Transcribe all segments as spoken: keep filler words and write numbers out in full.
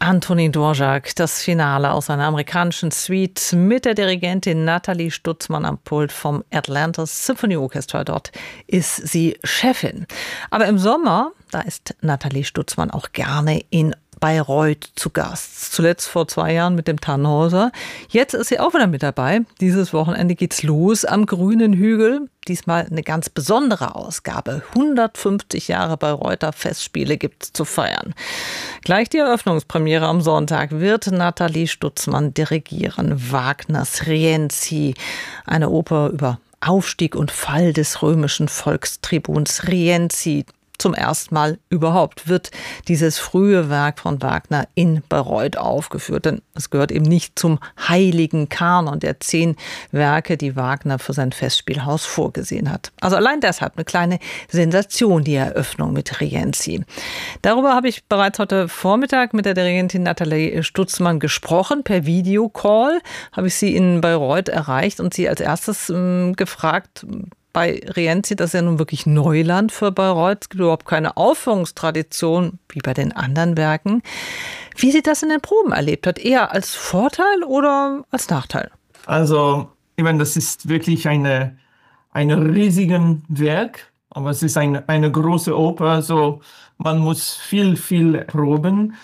Antonín Dvořák, das Finale aus einer amerikanischen Suite mit der Dirigentin Nathalie Stutzmann am Pult vom Atlanta Symphony Orchestra. Dort ist sie Chefin. Aber im Sommer, da ist Nathalie Stutzmann auch gerne in Bayreuth zu Gast. Zuletzt vor zwei Jahren mit dem Tannhäuser. Jetzt ist sie auch wieder mit dabei. Dieses Wochenende geht's los am Grünen Hügel. Diesmal eine ganz besondere Ausgabe. hundertfünfzig Jahre Bayreuther Festspiele gibt's zu feiern. Gleich die Eröffnungspremiere am Sonntag wird Nathalie Stutzmann dirigieren. Wagners Rienzi, eine Oper über Aufstieg und Fall des römischen Volkstribuns Rienzi. Zum ersten Mal überhaupt wird dieses frühe Werk von Wagner in Bayreuth aufgeführt. Denn es gehört eben nicht zum heiligen Kanon der zehn Werke, die Wagner für sein Festspielhaus vorgesehen hat. Also allein deshalb eine kleine Sensation, die Eröffnung mit Rienzi. Darüber habe ich bereits heute Vormittag mit der Dirigentin Nathalie Stutzmann gesprochen. Per Videocall habe ich sie in Bayreuth erreicht und sie als erstes ähm, gefragt, bei Rienzi, das ist ja nun wirklich Neuland für Bayreuth. Es gibt überhaupt keine Aufführungstradition wie bei den anderen Werken. Wie sie das in den Proben erlebt hat, eher als Vorteil oder als Nachteil? Also, ich meine, das ist wirklich eine, ein riesiges Werk, aber es ist eine, eine große Oper, so man muss viel, viel proben.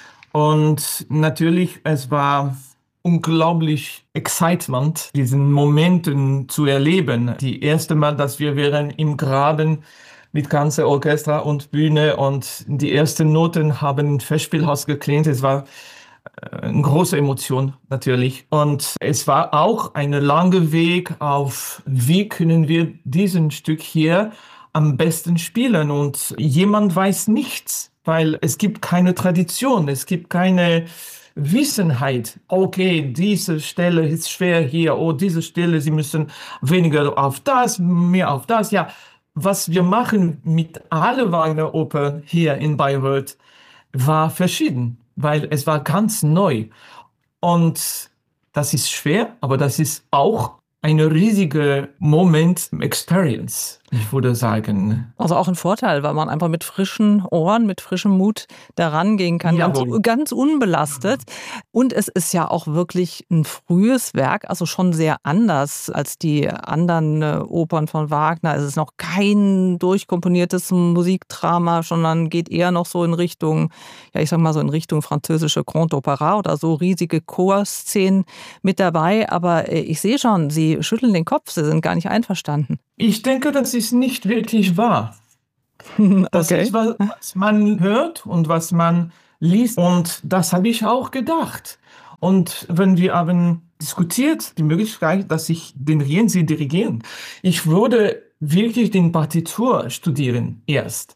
Und natürlich, es war unglaublich Excitement, diesen Momenten zu erleben. Die erste Mal, dass wir wären im Graben mit ganzer Orchester und Bühne und die ersten Noten haben im Festspielhaus geklingelt. Es war eine große Emotion natürlich. Und es war auch ein langer Weg auf, wie können wir diesen Stück hier am besten spielen. Und jemand weiß nichts, weil es gibt keine Tradition, es gibt keine Wissenheit, okay, diese Stelle ist schwer hier, oh, diese Stelle, Sie müssen weniger auf das, mehr auf das. Ja, was wir machen mit allen Wagner-Opern hier in Bayreuth war verschieden, weil es war ganz neu. Und das ist schwer, aber das ist auch eine riesige Moment Experience, ich würde sagen. Also auch ein Vorteil, weil man einfach mit frischen Ohren, mit frischem Mut daran gehen kann, ganz, ganz unbelastet. Und es ist ja auch wirklich ein frühes Werk, also schon sehr anders als die anderen Opern von Wagner. Es ist noch kein durchkomponiertes Musikdrama, sondern geht eher noch so in Richtung, ja ich sag mal so in Richtung französische Grand Opéra oder so riesige Chorszenen mit dabei. Aber ich sehe schon, Sie schütteln den Kopf, Sie sind gar nicht einverstanden. Ich denke, das ist nicht wirklich wahr. Das okay. ist, was man hört und was man liest. Und das habe ich auch gedacht. Und wenn wir haben diskutiert, die Möglichkeit, dass ich den Rienzi dirigieren, ich würde wirklich den Partitur studieren erst.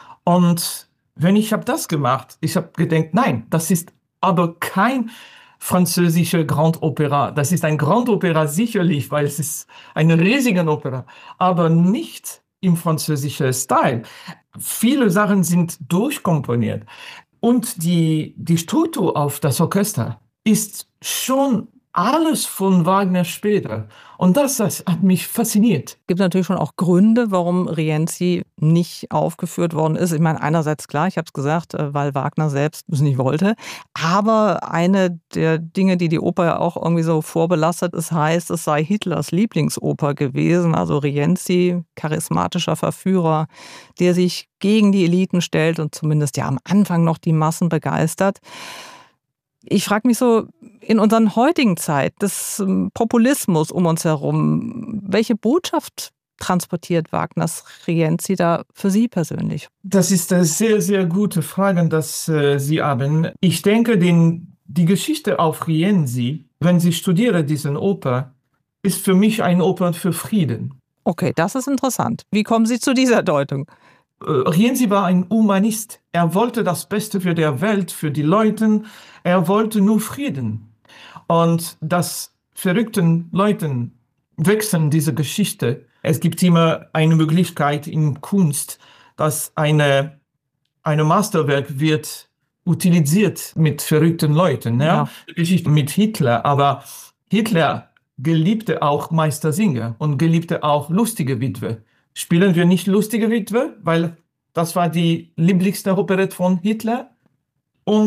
Und wenn ich habe das gemacht, ich habe gedacht, nein, das ist aber kein französische Grand Opéra. Das ist ein Grand Opéra sicherlich, weil es ist eine riesige Opera, aber nicht im französischen Stil. Viele Sachen sind durchkomponiert und die, die Struktur auf das Orchester ist schon alles von Wagner später. Und das, das hat mich fasziniert. Es gibt natürlich schon auch Gründe, warum Rienzi nicht aufgeführt worden ist. Ich meine, einerseits klar, ich habe es gesagt, weil Wagner selbst es nicht wollte. Aber eine der Dinge, die die Oper ja auch irgendwie so vorbelastet ist, heißt, es sei Hitlers Lieblingsoper gewesen. Also Rienzi, charismatischer Verführer, der sich gegen die Eliten stellt und zumindest ja am Anfang noch die Massen begeistert. Ich frage mich so, in unserer heutigen Zeit des Populismus um uns herum, welche Botschaft transportiert Wagners Rienzi da für Sie persönlich? Das ist eine sehr, sehr gute Frage, dass äh, Sie haben. Ich denke, den, die Geschichte auf Rienzi, wenn Sie studieren diesen Oper, ist für mich eine Oper für Frieden. Okay, das ist interessant. Wie kommen Sie zu dieser Deutung? Rienzi war ein Humanist. Er wollte das Beste für die Welt, für die Leute. Er wollte nur Frieden. Und das verrückten Leuten wechseln diese Geschichte. Es gibt immer eine Möglichkeit in Kunst, dass eine, eine Masterwerk wird utilisiert mit verrückten Leuten. Ja? Ja. Geschichte mit Hitler, aber Hitler geliebte auch Meistersinger und geliebte auch lustige Witwe. Spielen wir nicht lustige Witwe, weil das war die lieblichste Operette von Hitler. Und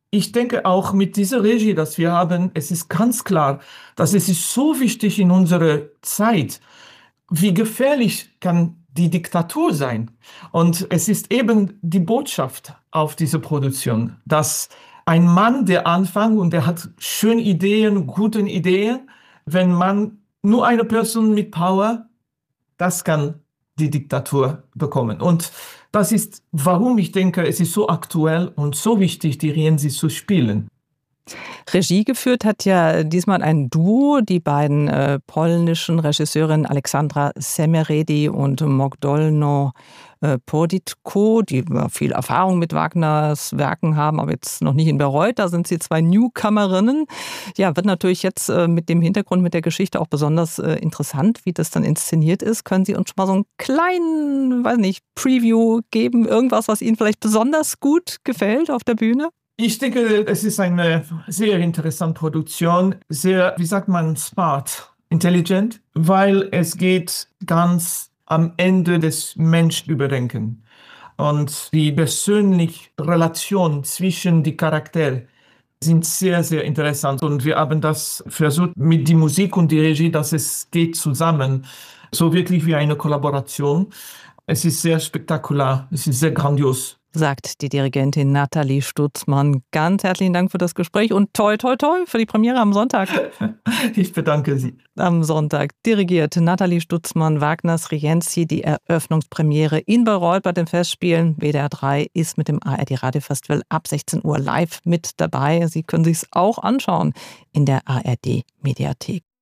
Ich denke auch mit dieser Regie, dass wir haben, es ist ganz klar, dass es ist so wichtig in unserer Zeit, wie gefährlich kann die Diktatur sein. Und es ist eben die Botschaft auf diese Produktion, dass ein Mann, der anfängt und der hat schöne Ideen, gute Ideen, wenn man nur eine Person mit Power, das kann die Diktatur bekommen. Und das ist, warum ich denke, es ist so aktuell und so wichtig, die Rienzi zu spielen. Regie geführt hat ja diesmal ein Duo, die beiden äh, polnischen Regisseurinnen Aleksandra Semeredi und Magdolno äh, Poditko, die äh, viel Erfahrung mit Wagners Werken haben, aber jetzt noch nicht in Bayreuth. Da sind sie zwei Newcomerinnen. Ja, wird natürlich jetzt äh, mit dem Hintergrund, mit der Geschichte auch besonders äh, interessant, wie das dann inszeniert ist. Können Sie uns schon mal so einen kleinen, weiß nicht, Preview geben? Irgendwas, was Ihnen vielleicht besonders gut gefällt auf der Bühne? Ich denke, es ist eine sehr interessante Produktion, sehr, wie sagt man, smart, intelligent, weil es geht ganz am Ende des Menschüberdenken. Und die persönliche Relation zwischen die Charaktere sind sehr, sehr interessant. Und wir haben das versucht mit der Musik und der Regie, dass es geht zusammen, so wirklich wie eine Kollaboration. Es ist sehr spektakulär, es ist sehr grandios. Sagt die Dirigentin Nathalie Stutzmann. Ganz herzlichen Dank für das Gespräch und toi, toi, toi für die Premiere am Sonntag. Ich bedanke Sie. Am Sonntag dirigiert Nathalie Stutzmann Wagners Rienzi die Eröffnungspremiere in Bayreuth bei den Festspielen. W D R drei ist mit dem A R D Radiofestival ab sechzehn Uhr live mit dabei. Sie können sich es auch anschauen in der A R D Mediathek.